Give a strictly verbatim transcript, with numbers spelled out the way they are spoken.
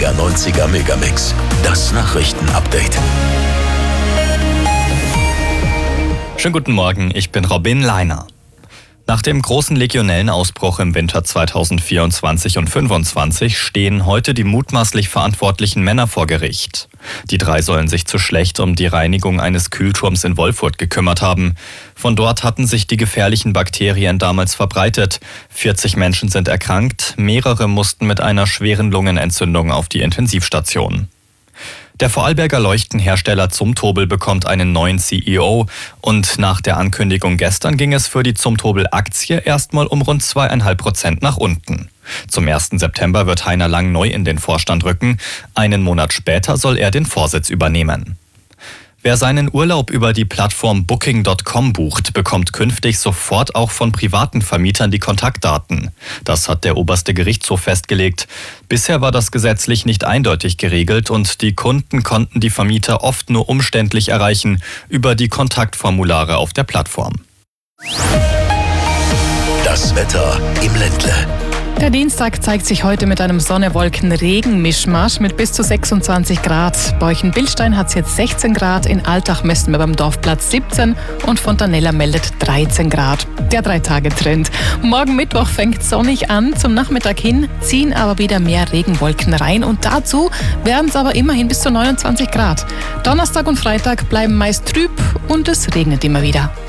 achtziger, neunziger Megamix. Das Nachrichtenupdate. Schönen guten Morgen, ich bin Robin Leiner. Nach dem großen Legionellenausbruch im Winter zweitausendvierundzwanzig und fünfundzwanzig stehen heute die mutmaßlich verantwortlichen Männer vor Gericht. Die drei sollen sich zu schlecht um die Reinigung eines Kühlturms in Wolfurt gekümmert haben. Von dort hatten sich die gefährlichen Bakterien damals verbreitet. vierzig Menschen sind erkrankt, mehrere mussten mit einer schweren Lungenentzündung auf die Intensivstation. Der Vorarlberger Leuchtenhersteller Zumtobel bekommt einen neuen C E O und nach der Ankündigung gestern ging es für die Zumtobel-Aktie erstmal um rund zwei Komma fünf Prozent nach unten. Zum ersten September wird Heiner Lang neu in den Vorstand rücken. Einen Monat später soll er den Vorsitz übernehmen. Wer seinen Urlaub über die Plattform Booking Punkt com bucht, bekommt künftig sofort auch von privaten Vermietern die Kontaktdaten. Das hat der oberste Gerichtshof festgelegt. Bisher war das gesetzlich nicht eindeutig geregelt und die Kunden konnten die Vermieter oft nur umständlich erreichen über die Kontaktformulare auf der Plattform. Das Wetter im Ländle. Der Dienstag zeigt sich heute mit einem Sonne-Wolken-Regen-Mischmasch mit bis zu sechsundzwanzig Grad. Bei euch in Bilstein hat es jetzt sechzehn Grad, in Altach messen wir beim Dorfplatz siebzehn und Fontanella meldet dreizehn Grad. Der Drei-Tage-Trend. Morgen Mittwoch fängt sonnig an, zum Nachmittag hin ziehen aber wieder mehr Regenwolken rein und dazu werden es aber immerhin bis zu neunundzwanzig Grad. Donnerstag und Freitag bleiben meist trüb und es regnet immer wieder.